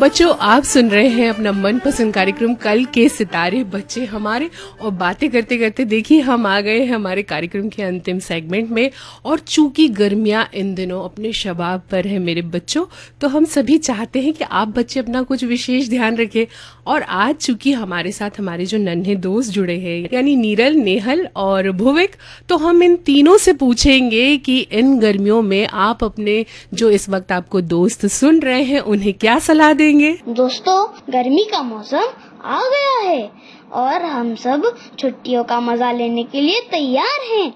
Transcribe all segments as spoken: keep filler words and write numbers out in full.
बच्चों, आप सुन रहे हैं अपना मनपसंद कार्यक्रम कल के सितारे बच्चे हमारे, और बातें करते करते देखिए हम आ गए हैं हमारे कार्यक्रम के अंतिम सेगमेंट में। और चूंकि गर्मियां इन दिनों अपने शबाब पर है मेरे बच्चों, तो हम सभी चाहते हैं कि आप बच्चे अपना कुछ विशेष ध्यान रखें। और आज चूंकि हमारे साथ हमारे जो नन्हे दोस्त जुड़े हैं, यानी नीरल, नेहल और भुविक, तो हम इन तीनों से पूछेंगे कि इन गर्मियों में आप अपने जो इस वक्त आपको दोस्त सुन रहे हैं उन्हें क्या सलाह देंगे। दोस्तों, गर्मी का मौसम आ गया है और हम सब छुट्टियों का मजा लेने के लिए तैयार हैं।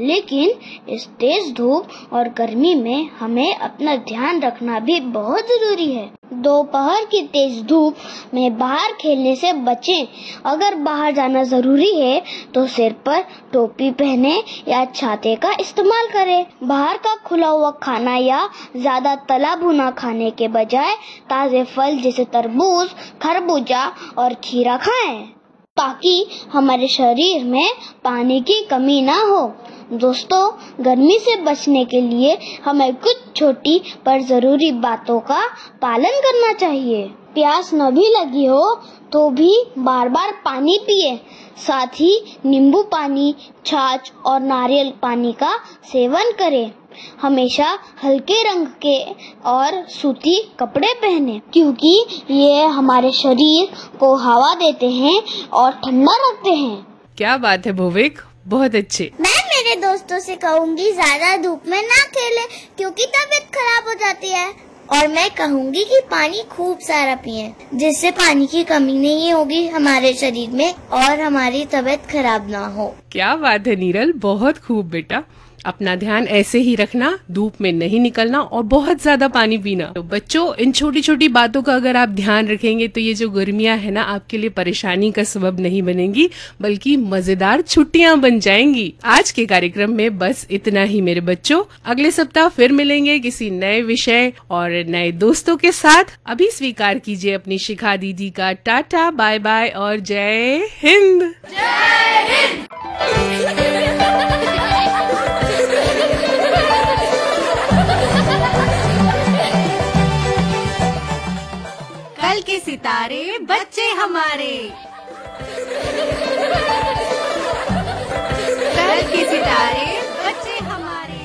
लेकिन इस तेज धूप और गर्मी में हमें अपना ध्यान रखना भी बहुत जरूरी है। दोपहर की तेज धूप में बाहर खेलने से बचें। अगर बाहर जाना जरूरी है तो सिर पर टोपी पहने या छाते का इस्तेमाल करें। बाहर का खुला हुआ खाना या ज्यादा तला भुना खाने के बजाय ताजे फल जैसे तरबूज, खरबूजा और खीरा खाएं, ताकि हमारे शरीर में पानी की कमी ना हो। दोस्तों, गर्मी से बचने के लिए हमें कुछ छोटी पर जरूरी बातों का पालन करना चाहिए। प्यास न भी लगी हो तो भी बार बार पानी पिए। साथ ही नींबू पानी, छाछ और नारियल पानी का सेवन करें। हमेशा हल्के रंग के और सूती कपड़े पहने, क्योंकि ये हमारे शरीर को हवा देते हैं और ठंडा रखते हैं। क्या बात है भुविक, बहुत अच्छे। मैं मेरे दोस्तों से कहूँगी ज्यादा धूप में ना खेले, क्योंकि तबीयत खराब हो जाती है। और मैं कहूँगी कि पानी खूब सारा पिए, जिससे पानी की कमी नहीं होगी हमारे शरीर में और हमारी तबीयत खराब ना हो। क्या बात है नीरल, बहुत खूब बेटा। अपना ध्यान ऐसे ही रखना, धूप में नहीं निकलना और बहुत ज्यादा पानी पीना। तो बच्चों, इन छोटी छोटी बातों का अगर आप ध्यान रखेंगे तो ये जो गर्मियां है ना, आपके लिए परेशानी का सबब नहीं बनेंगी, बल्कि मजेदार छुट्टियां बन जाएंगी। आज के कार्यक्रम में बस इतना ही मेरे बच्चों। अगले सप्ताह फिर मिलेंगे किसी नए विषय और नए दोस्तों के साथ। अभी स्वीकार कीजिए अपनी शिखा दीदी का टाटा, बाय बाय और जय हिंद। जय हिंद। कल के सितारे बच्चे हमारे, कल के सितारे बच्चे हमारे।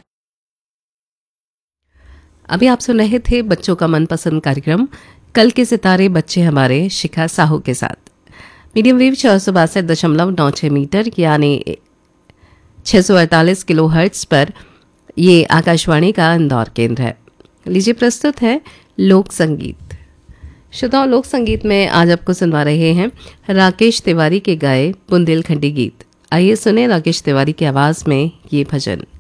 अभी आप सुन रहे थे बच्चों का मनपसंद कार्यक्रम कल के सितारे बच्चे हमारे, शिखा साहू के साथ। मीडियम वेव छह सौ बासठ दशमलव नौ छह मीटर यानी छह सौ अड़तालीस किलो हर्ट्ज पर ये आकाशवाणी का इंदौर केंद्र है। लीजिए प्रस्तुत है लोक संगीत। श्रोताओं, लोक संगीत में आज आपको सुनवा रहे हैं राकेश तिवारी के गाए बुंदेलखंडी गीत। आइए सुने राकेश तिवारी की आवाज में ये भजन।